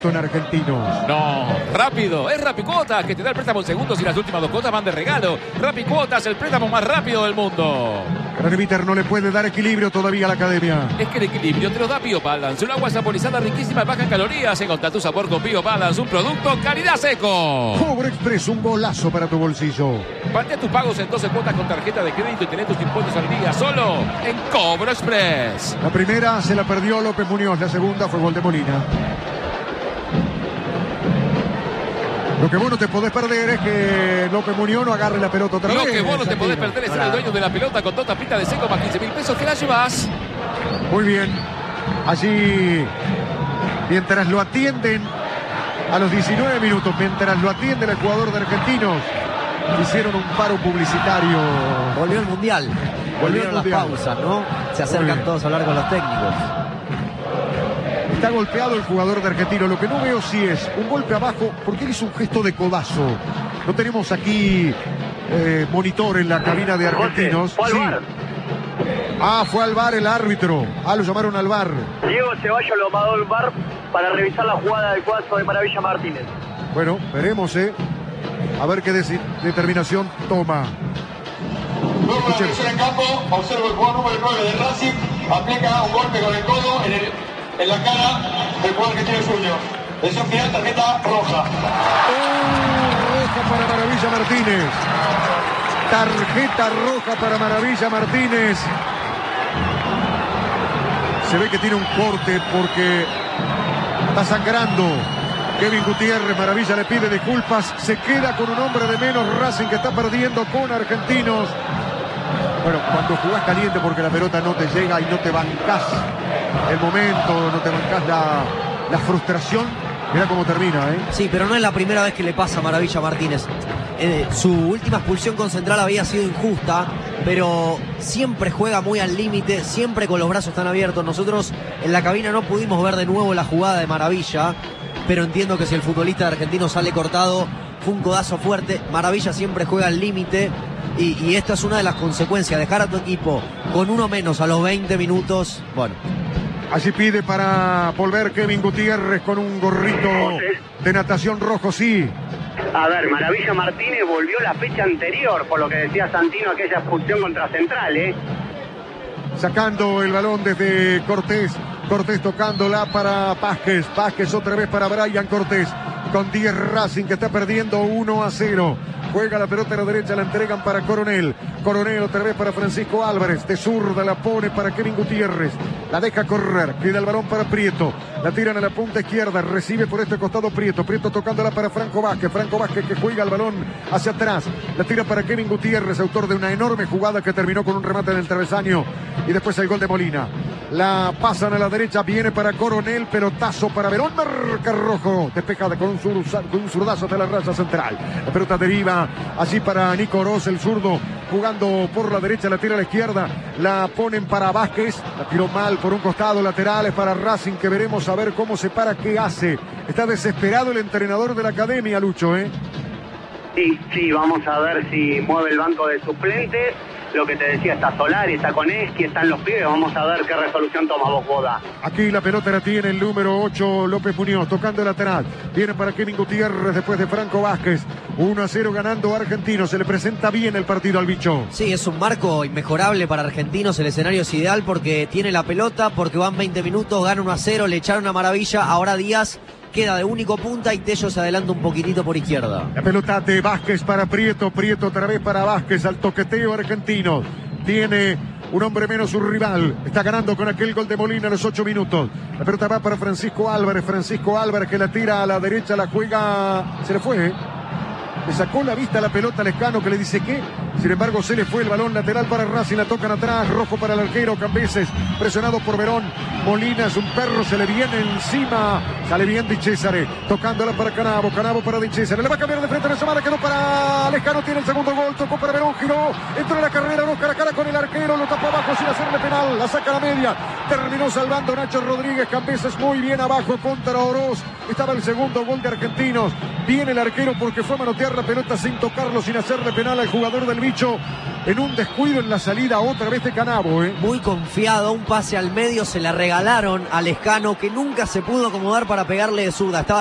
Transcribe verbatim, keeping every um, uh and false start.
en Argentinos. No, rápido, es Rapicuotas que te da el préstamo en segundos y las últimas dos cuotas van de regalo. Rapicuotas, el préstamo más rápido del mundo. Graneviter no le puede dar equilibrio todavía a la academia. Es que el equilibrio te lo da Biobalance, un agua saborizada riquísima y baja en calorías. Encontrá tu sabor con Biobalance, un producto calidad seco. Cobro Express, un golazo para tu bolsillo. Patea tus pagos en doce cuotas con tarjeta de crédito y tenés tus impuestos al día solo en Cobro Express. La primera se la perdió López Muñoz, la segunda fue gol de Molina. Lo que vos no te podés perder es que López Muñoz no agarre la pelota otra Lo vez. Lo que vos no te podés perder es ser el dueño de la pelota con dos tapitas de seco más quince mil pesos que la llevas. Muy bien. Allí, mientras lo atienden a los diecinueve minutos, mientras lo atiende el jugador de Argentinos, hicieron un paro publicitario. Volvió el Mundial. Volvieron las pausas, ¿no? Se acercan todos a hablar con los técnicos. Está golpeado el jugador de Argentino. Lo que no veo si es un golpe abajo, porque él hizo un gesto de codazo. No tenemos aquí eh, monitor en la cabina de Argentinos. Fue al sí. bar. Ah, fue al bar el árbitro. Ah, lo llamaron al bar. Diego Ceballos lo mandó al bar para revisar la jugada del cuadro de Maravilla Martínez. Bueno, veremos, ¿eh? A ver qué de determinación toma. Luego la revisión en campo, observa el jugador número nueve de Racing, aplica un golpe con el codo en, el, en la cara del jugador que tiene suyo. Decisión final, tarjeta roja. Oh, roja para Maravilla Martínez. Tarjeta roja para Maravilla Martínez. Se ve que tiene un corte porque está sangrando. Kevin Gutiérrez, Maravilla le pide disculpas. Se queda con un hombre de menos. Racing que está perdiendo con Argentinos. Bueno, cuando jugás caliente porque la pelota no te llega y no te bancás el momento, no te bancás la, la frustración, mira cómo termina, ¿eh? Sí, pero no es la primera vez que le pasa a Maravilla Martínez. Eh, su última expulsión con Central había sido injusta, pero siempre juega muy al límite, siempre con los brazos tan abiertos. Nosotros en la cabina no pudimos ver de nuevo la jugada de Maravilla, pero entiendo que si el futbolista de Argentino sale cortado, fue un codazo fuerte. Maravilla siempre juega al límite. Y, y esta es una de las consecuencias, dejar a tu equipo con uno menos a los veinte minutos, bueno. Allí pide para volver Kevin Gutiérrez con un gorrito de natación rojo, sí. A ver, Maravilla Martínez volvió la fecha anterior, por lo que decía Santino, aquella expulsión contra Central, ¿eh? Sacando el balón desde Cortés, Cortés tocándola para Vázquez, Vázquez otra vez para Brian Cortés, con diez Racing que está perdiendo uno a cero. Juega la pelota a la derecha, la entregan para Coronel. Coronel otra vez para Francisco Álvarez. De zurda la pone para Kevin Gutiérrez. La deja correr. Queda el balón para Prieto. La tiran a la punta izquierda. Recibe por este costado Prieto. Prieto tocándola para Franco Vázquez. Franco Vázquez que juega el balón hacia atrás. La tira para Kevin Gutiérrez, autor de una enorme jugada que terminó con un remate en el travesaño. Y después el gol de Molina. La pasan a la derecha. Viene para Coronel. Pelotazo para Verón. Marca rojo. Despejada con un, sur, con un zurdazo de la raya central. La pelota deriva allí para Nico Oroz, el zurdo, jugando por la derecha, la tira a la izquierda, la ponen para Vázquez, la tiró mal por un costado, laterales para Racing, que veremos a ver cómo se para, qué hace. Está desesperado el entrenador de la academia, Lucho, ¿eh? Sí, sí, vamos a ver si mueve el banco de suplentes. Lo que te decía, está Solari, está Koneski, están los pibes. Vamos a ver qué resolución toma vos, Boda. Aquí la pelota la tiene el número ocho, López Muñoz, tocando el lateral. Viene para Kevin Gutiérrez después de Franco Vázquez. uno a cero ganando Argentino. Se le presenta bien el partido al bicho. Sí, es un marco inmejorable para Argentinos. El escenario es ideal porque tiene la pelota, porque van veinte minutos, gana uno a cero, le echaron a Maravilla. Ahora Díaz queda de único punta y Tello se adelanta un poquitito por izquierda. La pelota de Vázquez para Prieto, Prieto otra vez para Vázquez, al toqueteo argentino. Tiene un hombre menos su rival. Está ganando con aquel gol de Molina a los ocho minutos. La pelota va para Francisco Álvarez. Francisco Álvarez que la tira a la derecha, la juega. Se le fue, ¿eh? Le sacó la vista a la pelota Lescano, que le dice que, sin embargo, se le fue el balón lateral para Racing, la tocan atrás, rojo para el arquero, Cambeses, presionado por Verón. Molina es un perro, se le viene encima, sale bien Di Cesare, tocándola para Canavo, Canavo para Di Cesare, le va a cambiar de frente a la semana, quedó para Lescano, tiene el segundo gol, tocó para Verón, giró, entró en la carrera, no cara a cara con el arquero, lo tapó abajo sin hacerle penal, la saca a la media, terminó salvando Nacho Rodríguez, Cambeses muy bien abajo contra Oroz, estaba el segundo gol de Argentinos, viene el arquero porque fue a manotear la pelota sin tocarlo, sin hacerle penal al jugador del bicho en un descuido en la salida otra vez de Canavo, ¿eh? Muy confiado, un pase al medio, se la regalaron a Lescano, que nunca se pudo acomodar para pegarle de zurda. Estaba